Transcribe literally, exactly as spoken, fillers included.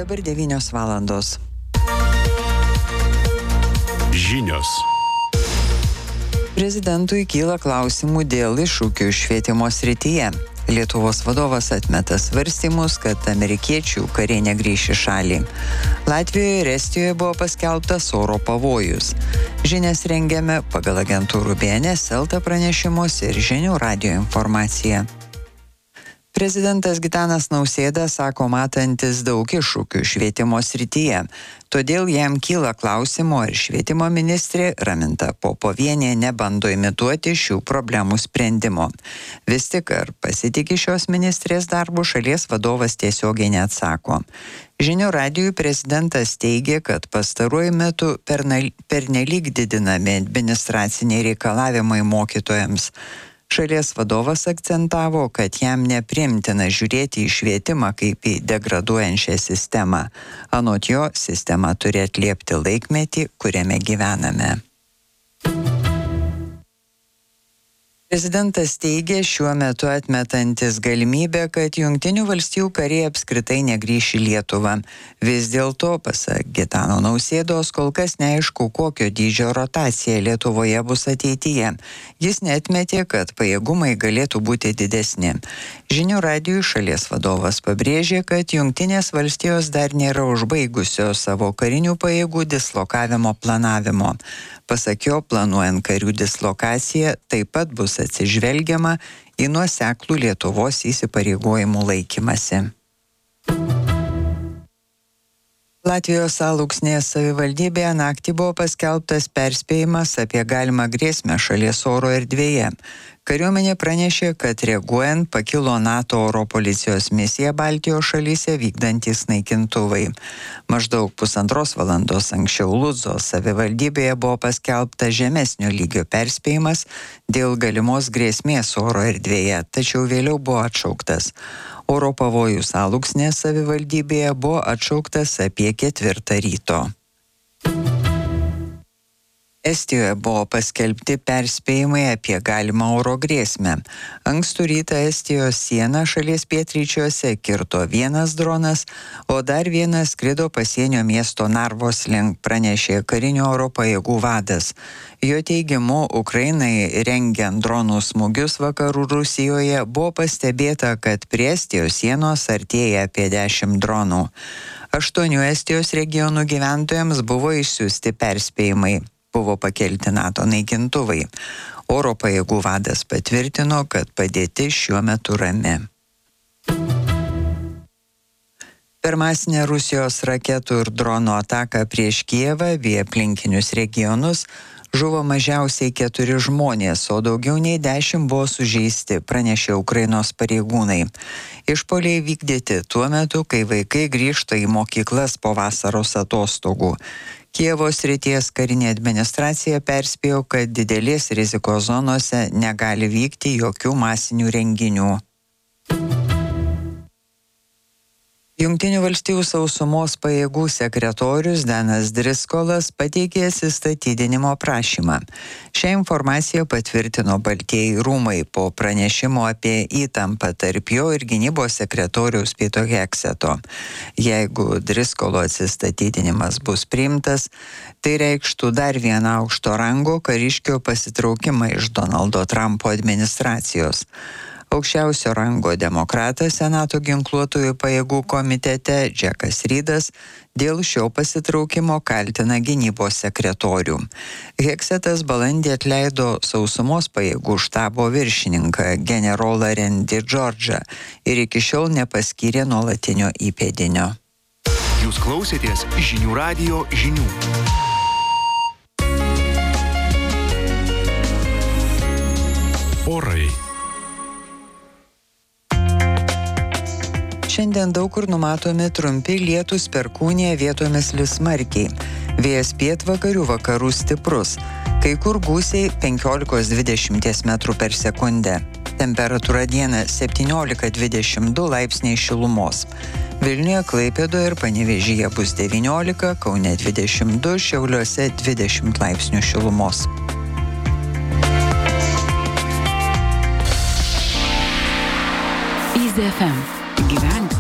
Dabar devynios valandos. Žinios. Prezidentui kyla klausimų dėl iššūkių švietimo srityje. Lietuvos vadovas atmeta svarstymus, kad amerikiečių kariai negrįš į šalį. Latvijoje ir Estijoje buvo paskelbtas oro pavojus. Žinias rengiame pagal agentūrų B N S, Elta pranešimus ir Žinių radijo informaciją. Prezidentas Gitanas Nausėda sako matantis daug iššūkių švietimo srityje. Todėl jam kyla klausimų, ar švietimo ministrė Raminta Popovienė nebando imituoti šių problemų sprendimo. Vis tik, ar pasitiki šios ministrės darbu, šalies vadovas tiesiogiai neatsako. Žinių radijui prezidentas teigė, kad pastaruoju metu pernelyg didinami administraciniai reikalavimai mokytojams. Šalies vadovas akcentavo, kad jam nepriimtina žiūrėti į švietimą kaip į degraduojančią sistemą. Anot jo, sistema turi atliepti laikmetį, kuriame gyvename. Prezidentas teigė šiuo metu atmetantis galimybę, kad Jungtinių valstijų kariai apskritai negrįš į Lietuvą. Vis dėlto, pasak Gitano Nausėdos, kol kas neaišku, kokio dydžio rotacija Lietuvoje bus ateityje. Jis neatmetė, kad pajėgumai galėtų būti didesni. Žinių radijui šalies vadovas pabrėžė, kad Jungtinės valstijos dar nėra užbaigusios savo karinių pajėgų dislokavimo planavimo. Pasak jo, planuojant karių dislokaciją, taip pat bus atsižvelgiama į nuoseklų Lietuvos įsipareigojimų laikymasi. Latvijos Alūksnės savivaldybėje naktį buvo paskelbtas perspėjimas apie galimą grėsmę šalies oro erdvėje. Kariuomenė pranešė, kad reaguojant pakilo NATO oro policijos misija Baltijos šalyse vykdantys naikintuvai. Maždaug pusantros valandos anksčiau Ludzos savivaldybėje buvo paskelbta žemesnio lygio perspėjimas dėl galimos grėsmės oro erdvėje, tačiau vėliau buvo atšauktas. Oro pavojus Alūksnės savivaldybėje buvo atšauktas apie ketvirtą ryto. Estijoje buvo paskelbti perspėjimai apie galimą oro grėsmę. Ankstų rytą Estijos sieną šalies pietryčiuose kirto vienas dronas, o dar vienas skrido pasienio miesto Narvos link, pranešė karinių oro pajėgų vadas. Jo teigimu, Ukrainai rengiant dronų smūgius vakarų Rusijoje buvo pastebėta, kad prie Estijos sienos artėja apie dešimt dronų. Aštuonių Estijos regionų gyventojams buvo išsiųsti perspėjimai. Buvo pakelti NATO naikintuvai. Oro pajėgų vadas patvirtino, kad padėtis šiuo metu rami. Per masinę Rusijos raketų ir dronų ataką prieš Kijevą bei aplinkinius regionus žuvo mažiausiai keturi žmonės, o daugiau nei dešimt buvo sužeisti, pranešė Ukrainos pareigūnai. Išpuoliai vykdyti tuo metu, kai vaikai grįžta į mokyklas po vasaros atostogų. Kijevo srities karinė administracija perspėjo, kad didelės rizikos zonose negali vykti jokių masinių renginių. Jungtinių valstijų sausumos pajėgų sekretorius Danas Driskolas pateikė atsistatydinimo prašymą. Šią informaciją patvirtino Baltieji rūmai po pranešimo apie įtampą tarp jo ir gynybos sekretoriaus Pito Hekseto. Jeigu Driskolo atsistatydinimas bus priimtas, tai reikštų dar vieną aukšto rango kariškio pasitraukimą iš Donaldo Trumpo administracijos. Aukščiausio rango demokratas Senato ginkluotųjų pajėgų komitete Džekas Rydas dėl šio pasitraukimo kaltina gynybos sekretorių. Heksetas balandį atleido sausumos pajėgų štabo viršininką generolą Randy George'ą ir iki šiol nepaskyrė nuolatinio įpėdinio. Jūs klausėtės Žinių radijo žinių. Orai. Šiandien daug kur numatomi trumpi lietūs, perkūnija, vietomis lis smarkiai. Vėjas pietvakarių vakarų stiprus. Kai kur gūsiai penkiolika dvidešimt metrų per sekundę. Temperatūra dieną septyniolika dvidešimt du laipsniai šilumos. Vilniuje, Klaipėdoje ir Panevėžyje bus devyniolika, Kaune dvidešimt du, Šiauliuose dvidešimt laipsnių šilumos. Easy F M. Gyvenk